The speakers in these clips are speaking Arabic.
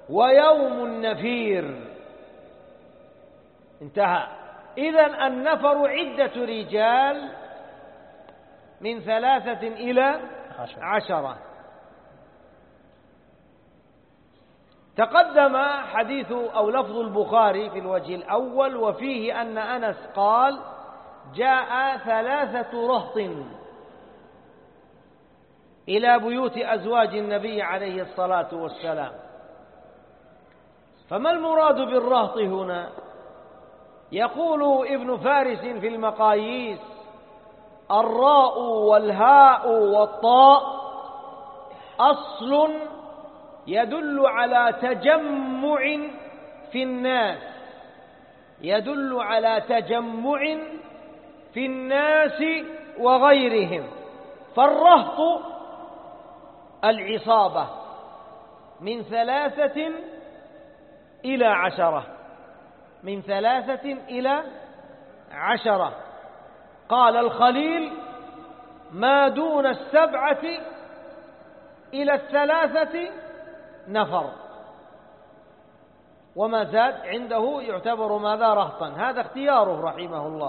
ويوم النفير. انتهى. إذن النفر عدة رجال من 3 إلى 10. تقدم حديث أو لفظ البخاري في الوجه الأول، وفيه أن أنس قال: جاء 3 رهط إلى بيوت أزواج النبي عليه الصلاة والسلام. فما المراد بالرهط هنا؟ يقول ابن فارس في المقاييس: الراء والهاء والطاء أصل يدل على تجمع في الناس، يدل على تجمع في الناس وغيرهم. فالرهط العصابة من 3 إلى 10، من 3 إلى 10. قال الخليل: ما دون 7 إلى 3 نفر، وما زاد عنده يعتبر ماذا؟ رهطا. هذا اختياره رحمه الله.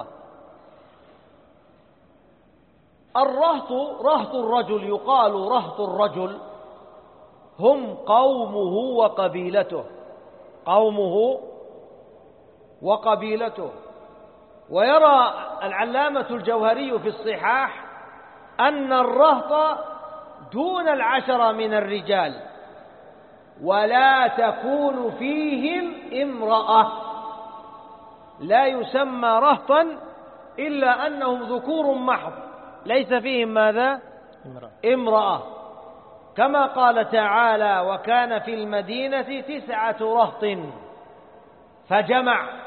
الرهط رهط الرجل، يقال رهط الرجل هم قومه وقبيلته، قومه وقبيلته. ويرى العلامة الجوهري في الصحاح أن الرهط دون 10 من الرجال، ولا تكون فيهم امرأة، لا يسمى رهطا إلا أنهم ذكور محض، ليس فيهم ماذا؟ امرأة. كما قال تعالى: وكان في المدينة 9 رهط فجمع،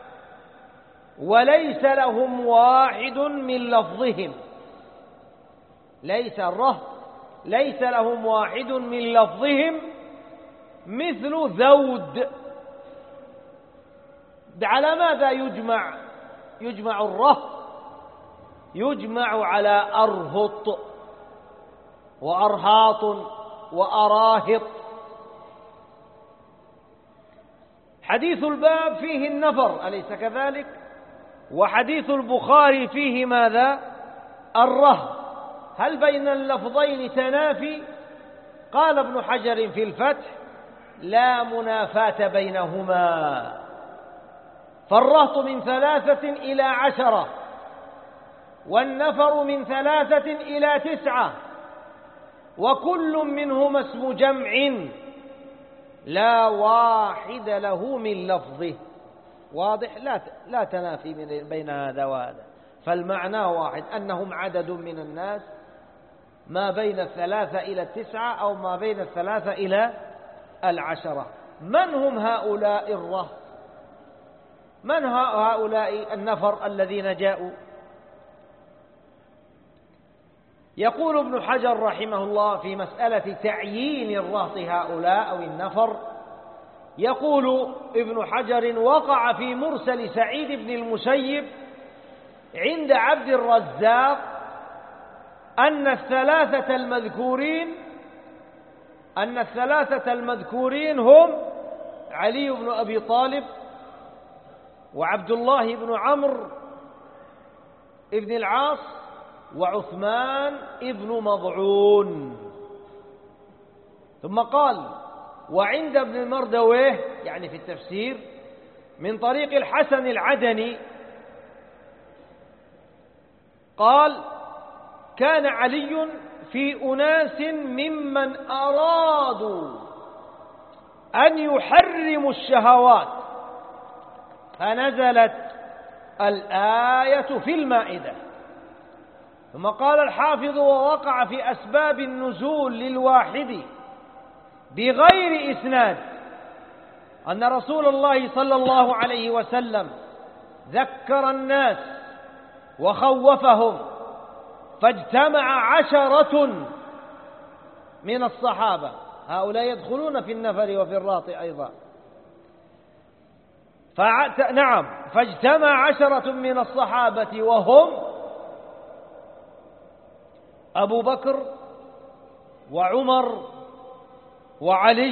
وليس لهم واحد من لفظهم. ليس الرهط ليس لهم واحد من لفظهم مثل ذود. على ماذا يجمع الرهط؟ يجمع على أرهط وأرهاط وأراهط. حديث الباب فيه النفر، أليس كذلك؟ وحديث البخاري فيه ماذا؟ الرهط. هل بين اللفظين تنافي؟ قال ابن حجر في الفتح: لا منافاة بينهما. فالرهط من 3 إلى 10، والنفر من 3 إلى 9، وكل منهما اسم جمع لا واحد له من لفظه. واضح؟ لا تنافي بين هذا وهذا، فالمعنى واحد، أنهم عدد من الناس ما بين 3 إلى 9، أو ما بين 3 إلى 10. من هم هؤلاء الرهط؟ من هؤلاء النفر الذين جاءوا؟ يقول ابن حجر رحمه الله في مسألة تعيين الرهط هؤلاء أو النفر، يقول ابن حجر: وقع في مرسل سعيد بن المسيب عند عبد الرزاق أن الثلاثة المذكورين هم علي بن أبي طالب، وعبد الله بن عمرو بن العاص، وعثمان بن مضعون. ثم قال: وعند ابن المردويه، يعني في التفسير، من طريق الحسن العدني، قال: كان علي في أناس ممن أرادوا أن يحرموا الشهوات، فنزلت الآية في المائدة. ثم قال الحافظ: ووقع في أسباب النزول للواحد بغير إسناد أن رسول الله صلى الله عليه وسلم ذكر الناس وخوفهم، فاجتمع 10 من الصحابة، هؤلاء يدخلون في النفر وفي الراط أيضا. فاجتمع 10 من الصحابة، وهم أبو بكر وعمر وعلي